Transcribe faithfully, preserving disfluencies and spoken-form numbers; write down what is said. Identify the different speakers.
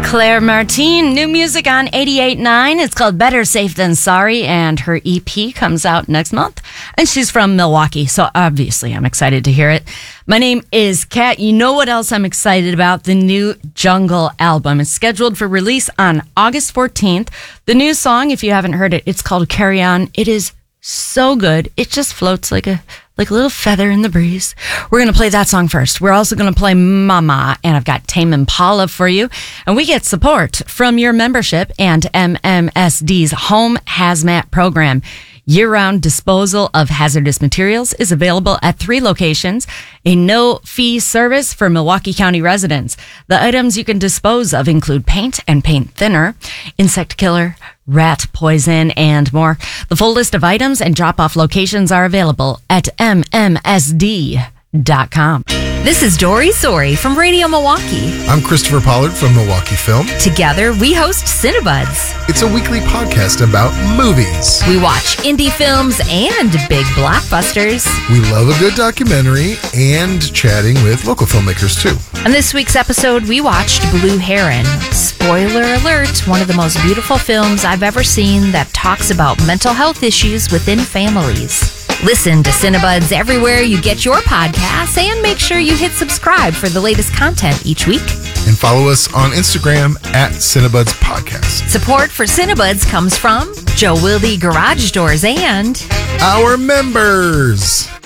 Speaker 1: Claire Martin, new music on eighty-eight point nine. It's called Better Safe Than Sorry, and her E P comes out next month. And she's from Milwaukee, so obviously I'm excited to hear it. My name is Kat. You know what else I'm excited about? The new Jungle album. It's scheduled for release on August fourteenth. The new song, if you haven't heard it, it's called Carry On. It is so good. It just floats like a like a little feather in the breeze. We're going to play that song first. We're also going to play Mama, and I've got Tame Impala for you. And we get support from your membership and M M S D's Home Hazmat program. Year-round disposal of hazardous materials is available at three locations, a no-fee service for Milwaukee County residents. The items you can dispose of include paint and paint thinner, insect killer, rat poison, and more. The full list of items and drop-off locations are available at M M S D dot com.
Speaker 2: This is Dory Sori from Radio Milwaukee.
Speaker 3: I'm Christopher Pollard from Milwaukee Film.
Speaker 2: Together, we host Cinebuds.
Speaker 3: It's a weekly podcast about movies.
Speaker 2: We watch indie films and big blockbusters.
Speaker 3: We love a good documentary and chatting with local filmmakers, too.
Speaker 2: On this week's episode, we watched Blue Heron. Spoiler alert, one of the most beautiful films I've ever seen that talks about mental health issues within families. Listen to Cinebuds everywhere you get your podcasts, and make sure you hit subscribe for the latest content each week.
Speaker 3: And follow us on Instagram at Cinebuds Podcast.
Speaker 2: Support for Cinebuds comes from Joe Wilde Garage Doors and
Speaker 3: our members.